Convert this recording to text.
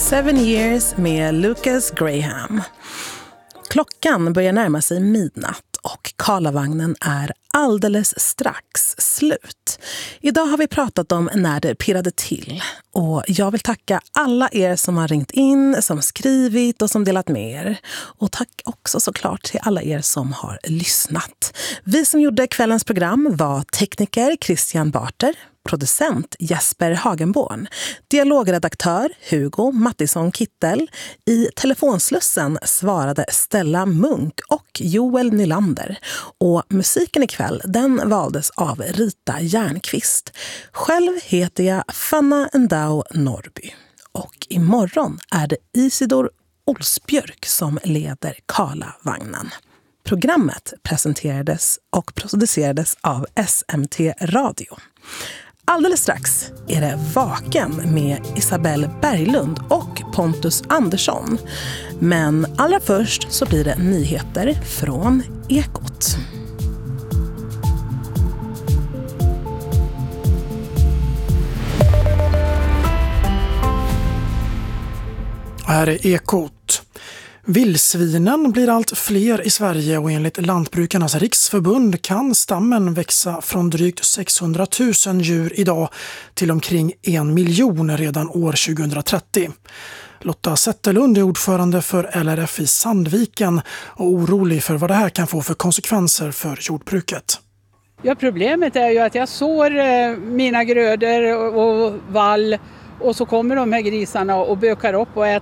7 Years med Lucas Graham. Klockan börjar närma sig midnatt och Karlavagnen är alldeles strax slut. Idag har vi pratat om när det pirrade till och jag vill tacka alla er som har ringt in, som skrivit och som delat med er. Och tack också såklart till alla er som har lyssnat. Vi som gjorde kvällens program var tekniker Christian Barter, producent Jesper Hagenborn, dialogredaktör Hugo Mattisson Kittel. I telefonslussen svarade Stella Munk och Joel Nylander. Och musiken ikväll, den valdes av Rita Järnqvist. Själv heter jag Fanna Endau Norby. Och imorgon är det Isidor Olsbjörk som leder Karlavagnen. Programmet presenterades och producerades av SMT Radio. Alldeles strax är det Vaken med Isabelle Berglund och Pontus Andersson. Men allra först så blir det nyheter från Ekot. Här är Ekot. Vildsvinen blir allt fler i Sverige och enligt Lantbrukarnas riksförbund kan stammen växa från drygt 600 000 djur idag till omkring 1 miljon redan år 2030. Lotta Zetterlund är ordförande för LRF i Sandviken och orolig för vad det här kan få för konsekvenser för jordbruket. Ja, problemet är ju att jag sår mina grödor och vall och så kommer de här grisarna och bökar upp och äter